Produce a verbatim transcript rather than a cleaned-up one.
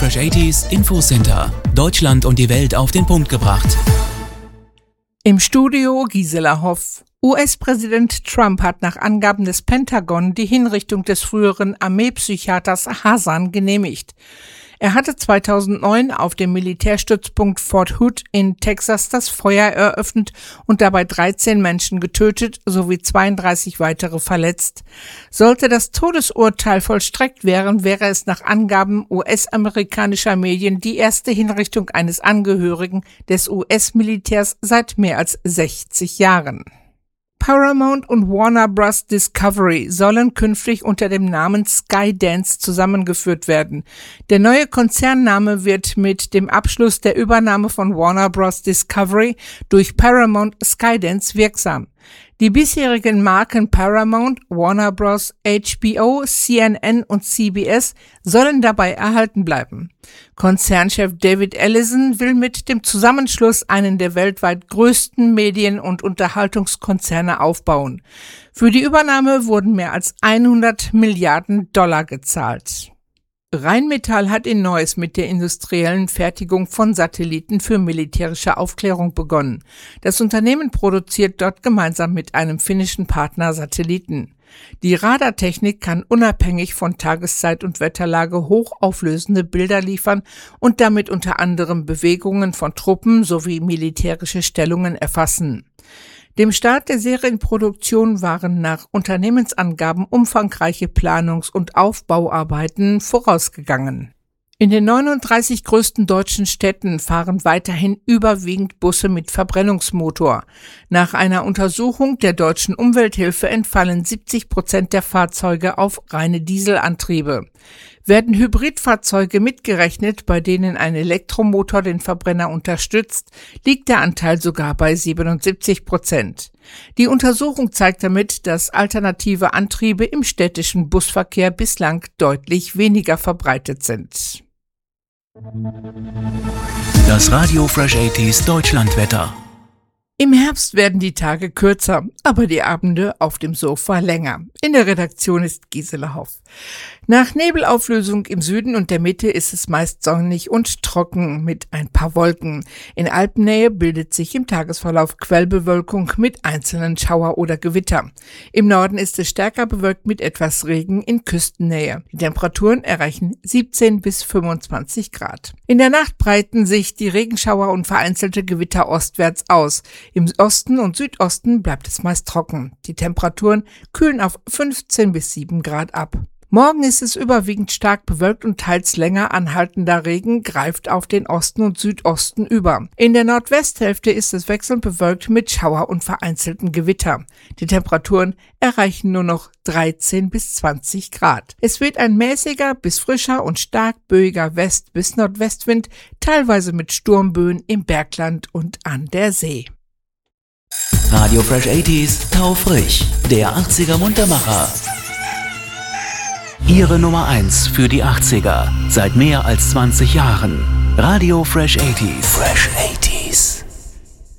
Fresh achtziger Infocenter. Deutschland und die Welt auf den Punkt gebracht. Im Studio Gisela Hoff. U S-Präsident Trump hat nach Angaben des Pentagon die Hinrichtung des früheren Armeepsychiaters Hassan genehmigt. Er hatte zweitausendneun auf dem Militärstützpunkt Fort Hood in Texas das Feuer eröffnet und dabei dreizehn Menschen getötet sowie zweiunddreißig weitere verletzt. Sollte das Todesurteil vollstreckt werden, wäre es nach Angaben U S-amerikanischer Medien die erste Hinrichtung eines Angehörigen des U S-Militärs seit mehr als sechzig Jahren. Paramount und Warner Bros. Discovery sollen künftig unter dem Namen Skydance zusammengeführt werden. Der neue Konzernname wird mit dem Abschluss der Übernahme von Warner Bros. Discovery durch Paramount Skydance wirksam. Die bisherigen Marken Paramount, Warner Bros., H B O, C N N und C B S sollen dabei erhalten bleiben. Konzernchef David Ellison will mit dem Zusammenschluss einen der weltweit größten Medien- und Unterhaltungskonzerne aufbauen. Für die Übernahme wurden mehr als hundert Milliarden Dollar gezahlt. Rheinmetall hat in Neuss mit der industriellen Fertigung von Satelliten für militärische Aufklärung begonnen. Das Unternehmen produziert dort gemeinsam mit einem finnischen Partner Satelliten. Die Radartechnik kann unabhängig von Tageszeit und Wetterlage hochauflösende Bilder liefern und damit unter anderem Bewegungen von Truppen sowie militärische Stellungen erfassen. Dem Start der Serienproduktion waren nach Unternehmensangaben umfangreiche Planungs- und Aufbauarbeiten vorausgegangen. In den neununddreißig größten deutschen Städten fahren weiterhin überwiegend Busse mit Verbrennungsmotor. Nach einer Untersuchung der Deutschen Umwelthilfe entfallen siebzig Prozent der Fahrzeuge auf reine Dieselantriebe. Werden Hybridfahrzeuge mitgerechnet, bei denen ein Elektromotor den Verbrenner unterstützt, liegt der Anteil sogar bei siebenundsiebzig Prozent. Die Untersuchung zeigt damit, dass alternative Antriebe im städtischen Busverkehr bislang deutlich weniger verbreitet sind. Das Radio Fresh achtziger Deutschlandwetter. Im Herbst werden die Tage kürzer, aber die Abende auf dem Sofa länger. In der Redaktion ist Gisela Hoff. Nach Nebelauflösung im Süden und der Mitte ist es meist sonnig und trocken mit ein paar Wolken. In Alpennähe bildet sich im Tagesverlauf Quellbewölkung mit einzelnen Schauer oder Gewitter. Im Norden ist es stärker bewölkt mit etwas Regen in Küstennähe. Die Temperaturen erreichen siebzehn bis fünfundzwanzig Grad. In der Nacht breiten sich die Regenschauer und vereinzelte Gewitter ostwärts aus. Im Osten und Südosten bleibt es meist trocken. Die Temperaturen kühlen auf fünfzehn bis sieben Grad ab. Morgen ist es überwiegend stark bewölkt und teils länger anhaltender Regen greift auf den Osten und Südosten über. In der Nordwesthälfte ist es wechselnd bewölkt mit Schauer und vereinzelten Gewitter. Die Temperaturen erreichen nur noch dreizehn bis zwanzig Grad. Es weht ein mäßiger bis frischer und stark böiger West- bis Nordwestwind, teilweise mit Sturmböen im Bergland und an der See. Radio Fresh achtziger taufrisch, der achtziger Muntermacher. Ihre Nummer eins für die achtziger, seit mehr als zwanzig Jahren. Radio Fresh achtziger. Fresh achtziger.